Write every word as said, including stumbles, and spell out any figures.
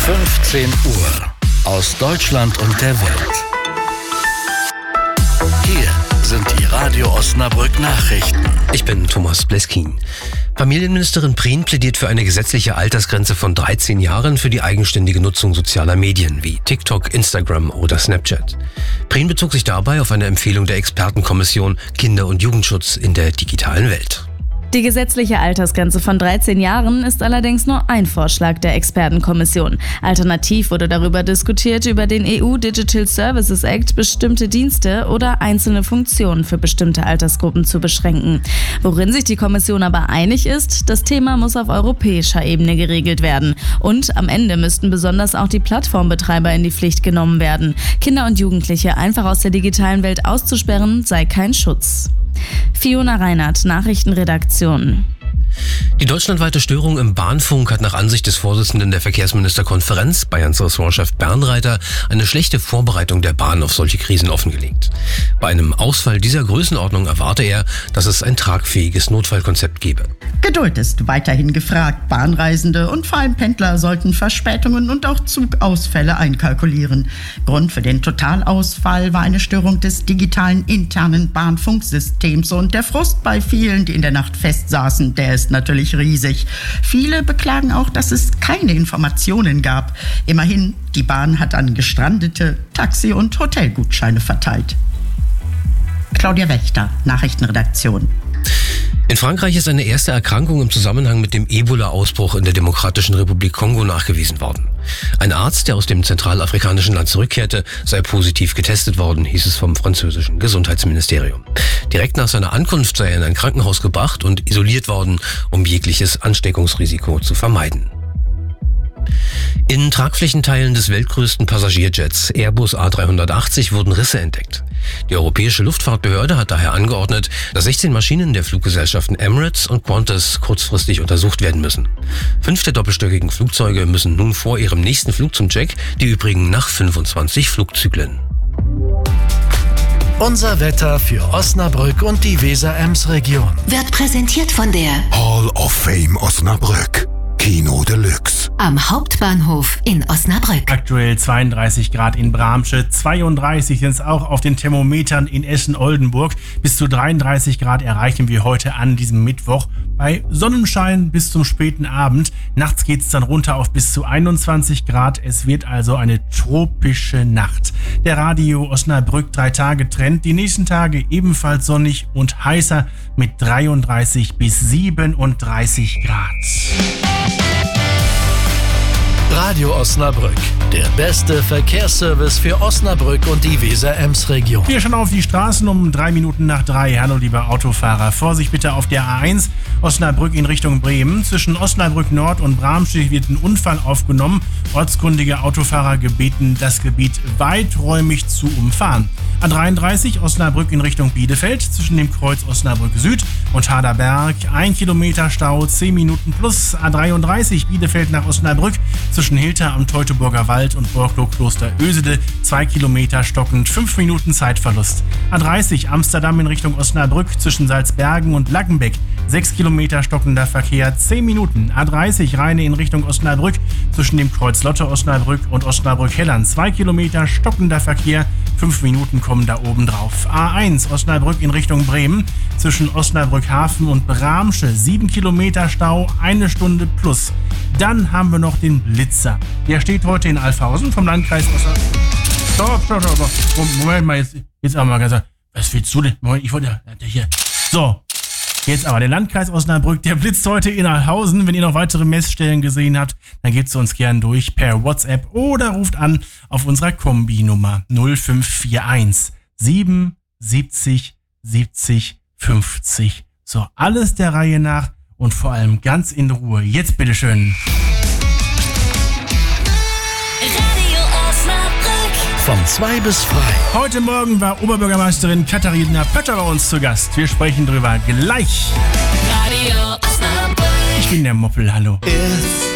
fünfzehn Uhr aus Deutschland und der Welt. Hier sind die Radio Osnabrück Nachrichten. Ich bin Thomas Bleskin. Familienministerin Prien plädiert für eine gesetzliche Altersgrenze von dreizehn Jahren für die eigenständige Nutzung sozialer Medien wie TikTok, Instagram oder Snapchat. Prien bezog sich dabei auf eine Empfehlung der Expertenkommission Kinder- und Jugendschutz in der digitalen Welt. Die gesetzliche Altersgrenze von dreizehn Jahren ist allerdings nur ein Vorschlag der Expertenkommission. Alternativ wurde darüber diskutiert, über den E U Digital Services Act bestimmte Dienste oder einzelne Funktionen für bestimmte Altersgruppen zu beschränken. Worin sich die Kommission aber einig ist, das Thema muss auf europäischer Ebene geregelt werden. Und am Ende müssten besonders auch die Plattformbetreiber in die Pflicht genommen werden. Kinder und Jugendliche einfach aus der digitalen Welt auszusperren, sei kein Schutz. Fiona Reinhardt, Nachrichtenredaktion. Die deutschlandweite Störung im Bahnfunk hat nach Ansicht des Vorsitzenden der Verkehrsministerkonferenz, Bayerns Ressortchef Bernreiter, eine schlechte Vorbereitung der Bahn auf solche Krisen offengelegt. Bei einem Ausfall dieser Größenordnung erwarte er, dass es ein tragfähiges Notfallkonzept gebe. Geduld ist weiterhin gefragt. Bahnreisende und vor allem Pendler sollten Verspätungen und auch Zugausfälle einkalkulieren. Grund für den Totalausfall war eine Störung des digitalen internen Bahnfunksystems und der Frust bei vielen, die in der Nacht festsaßen, der ist natürlich riesig. Viele beklagen auch, dass es keine Informationen gab. Immerhin, die Bahn hat an Gestrandete Taxi- und Hotelgutscheine verteilt. Claudia Wächter, Nachrichtenredaktion. In Frankreich ist eine erste Erkrankung im Zusammenhang mit dem Ebola-Ausbruch in der Demokratischen Republik Kongo nachgewiesen worden. Ein Arzt, der aus dem zentralafrikanischen Land zurückkehrte, sei positiv getestet worden, hieß es vom französischen Gesundheitsministerium. Direkt nach seiner Ankunft sei er in ein Krankenhaus gebracht und isoliert worden, um jegliches Ansteckungsrisiko zu vermeiden. In Tragflächenteilen des weltgrößten Passagierjets Airbus A dreihundertachtzig wurden Risse entdeckt. Die Europäische Luftfahrtbehörde hat daher angeordnet, dass sechzehn Maschinen der Fluggesellschaften Emirates und Qantas kurzfristig untersucht werden müssen. Fünf der doppelstöckigen Flugzeuge müssen nun vor ihrem nächsten Flug zum Check, die übrigen nach fünfundzwanzig Flugzyklen. Unser Wetter für Osnabrück und die Weser-Ems-Region wird präsentiert von der Hall of Fame Osnabrück. Kino Deluxe. Am Hauptbahnhof in Osnabrück. Aktuell zweiunddreißig Grad in Bramsche, zweiunddreißig sind es auch auf den Thermometern in Eschen-Oldenburg. Bis zu dreiunddreißig Grad erreichen wir heute an diesem Mittwoch. Bei Sonnenschein bis zum späten Abend. Nachts geht es dann runter auf bis zu einundzwanzig Grad. Es wird also eine tropische Nacht. Der Radio Osnabrück drei Tage Trend. Die nächsten Tage ebenfalls sonnig und heißer mit dreiunddreißig bis siebenunddreißig Grad. Radio Osnabrück, der beste Verkehrsservice für Osnabrück und die Weser-Ems-Region. Wir schauen auf die Straßen um drei Minuten nach drei. Hallo, liebe Autofahrer. Vorsicht bitte auf der A eins Osnabrück in Richtung Bremen. Zwischen Osnabrück Nord und Bramsche wird ein Unfall aufgenommen. Ortskundige Autofahrer gebeten, das Gebiet weiträumig zu umfahren. A dreiunddreißig Osnabrück in Richtung Bielefeld. Zwischen dem Kreuz Osnabrück Süd und Haderberg. Ein Kilometer Stau, zehn Minuten plus. A dreiunddreißig Bielefeld nach Osnabrück. Zwischen Hilter am Teutoburger Wald und Borklow-Kloster Ösede, zwei Kilometer stockend, fünf Minuten Zeitverlust. A dreißig Amsterdam in Richtung Osnabrück zwischen Salzbergen und Lackenbeck, sechs Kilometer stockender Verkehr, zehn Minuten. A dreißig Rheine in Richtung Osnabrück zwischen dem Kreuz Lotte Osnabrück und Osnabrück-Hellern, zwei Kilometer stockender Verkehr, fünf Minuten kommen da oben drauf. A eins Osnabrück in Richtung Bremen zwischen Osnabrück-Hafen und Bramsche, sieben Kilometer Stau, eine Stunde plus. Dann haben wir noch den Blitzer. Der steht heute in Alfhausen vom Landkreis Osnabrück. Stopp, stopp, stopp, stopp. Moment mal, jetzt, jetzt aber mal ganz. Was willst du denn? Moment, ich wollte. Hier. So. Jetzt aber der Landkreis Osnabrück, der blitzt heute in Alfhausen. Wenn ihr noch weitere Messstellen gesehen habt, dann gebt es uns gern durch per WhatsApp oder ruft an auf unserer Kombi-Nummer null fünf vier eins sieben siebzig siebzig fünfzig. So, alles der Reihe nach und vor allem ganz in Ruhe. Jetzt bitteschön. Von zwei bis frei. Heute Morgen war Oberbürgermeisterin Katharina Pötter bei uns zu Gast. Wir sprechen drüber gleich. Radio Osnabrück. Ich bin der Moppel, hallo. It's